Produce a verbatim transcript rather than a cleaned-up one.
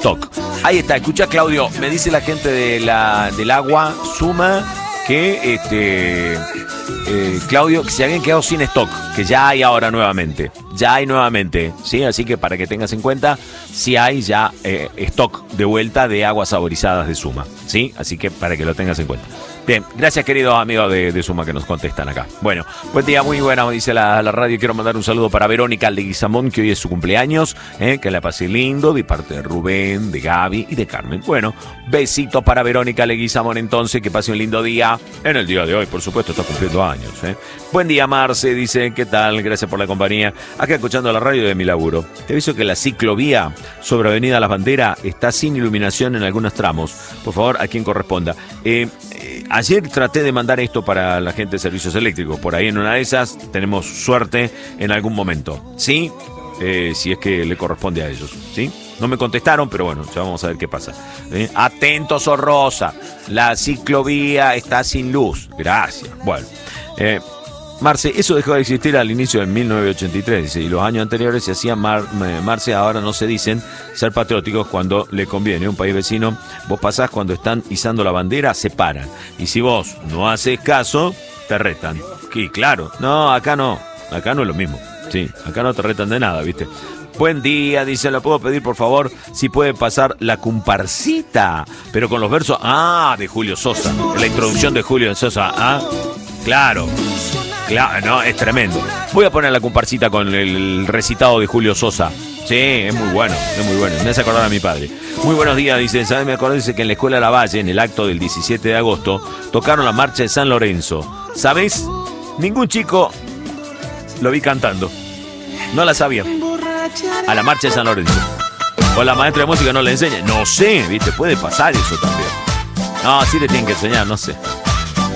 stock. Ahí está, escucha Claudio, me dice la gente de la, del agua Suma que este eh, Claudio, que se habían quedado sin stock, que ya hay ahora nuevamente, ya hay nuevamente, ¿sí? Así que para que tengas en cuenta, sí hay ya eh, stock de vuelta de aguas saborizadas de Suma, ¿sí? Así que para que lo tengas en cuenta. Bien, gracias queridos amigos de, de Suma que nos contestan acá. Bueno, buen día, muy buena, dice la, la radio. Quiero mandar un saludo para Verónica Leguizamón, que hoy es su cumpleaños, eh, que la pase lindo, de parte de Rubén, de Gaby y de Carmen. Bueno, besitos para Verónica Leguizamón entonces, que pase un lindo día en el día de hoy, por supuesto, está cumpliendo años. Eh. Buen día Marce, dice, ¿qué tal? Gracias por la compañía. Acá escuchando la radio de mi laburo. Te aviso que la ciclovía sobre Avenida Las Banderas está sin iluminación en algunos tramos. Por favor, a quien corresponda. Eh, eh, Ayer traté de mandar esto para la gente de servicios eléctricos. Por ahí en una de esas tenemos suerte en algún momento. ¿Sí? Eh, si es que le corresponde a ellos. ¿Sí? No me contestaron, pero bueno, ya vamos a ver qué pasa. ¿Eh? Atentos, oh Rosa. La ciclovía está sin luz. Gracias. Bueno. Eh, Marce, eso dejó de existir al inicio de mil novecientos ochenta y tres, dice, y los años anteriores se hacían, Mar, Marce, ahora no se dicen ser patrióticos cuando le conviene. Un país vecino, vos pasás cuando están izando la bandera, se paran. Y si vos no haces caso, te retan. Y claro, no, acá no, acá no es lo mismo. Sí, acá no te retan de nada, ¿viste? Buen día, dice, ¿le puedo pedir por favor si puede pasar la comparsita? Pero con los versos, ah, de Julio Sosa, la introducción de Julio Sosa, ah, claro. Claro, no, es tremendo. Voy a poner la comparsita con el recitado de Julio Sosa. Sí, es muy bueno, es muy bueno. Me hace acordar a mi padre. Muy buenos días, dice, ¿sabes? Me acordé, dice que en la Escuela Lavalle, en el acto del diecisiete de agosto, tocaron la marcha de San Lorenzo. ¿Sabes? Ningún chico lo vi cantando. No la sabía. A la marcha de San Lorenzo. O la maestra de música no le enseña. No sé, ¿viste? Puede pasar eso también. No, sí le tienen que enseñar, no sé.